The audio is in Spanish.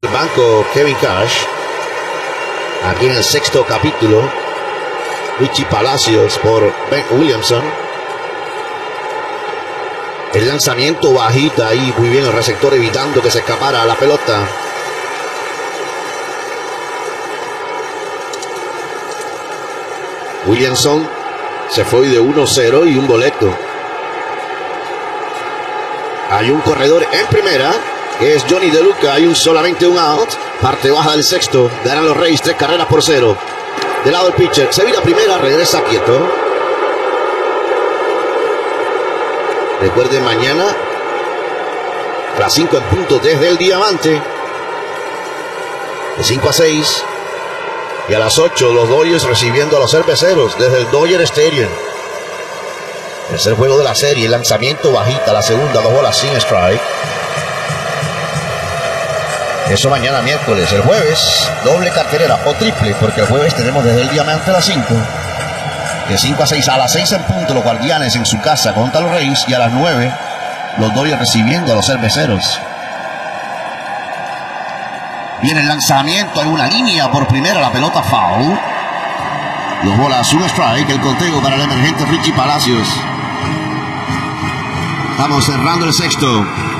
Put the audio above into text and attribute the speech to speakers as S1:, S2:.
S1: El banco Kevin Cash. Aquí en el sexto capítulo. Richie Palacios por Ben Williamson. El lanzamiento bajita ahí, muy bien el receptor evitando que se escapara la pelota. Williamson se fue de 1-0 y un boleto. Hay un corredor en primera, que es Johnny De Luca. Hay solamente un out. Parte baja del sexto. Ganan los Reyes 3 carreras por 0. Del lado del pitcher. Se vira primera, regresa quieto. Recuerden, mañana a las 5 en punto desde el Diamante. De 5 a 6. Y a las 8 los Dodgers recibiendo a los Cerveceros desde el Dodger Stadium. Tercer juego de la serie. Lanzamiento bajita. La segunda, 2 bolas sin strike. Eso mañana miércoles. El jueves, doble cartelera o triple, porque el jueves tenemos desde el Diamante a las 5. De 5 a 6, a las 6 en punto, los Guardianes en su casa contra los Reyes. Y a las 9, los Dodgers recibiendo a los Cerveceros. Viene el lanzamiento, hay una línea por primera, la pelota foul. 2 bolas, un strike, el conteo para el emergente Richie Palacios. Estamos cerrando el sexto.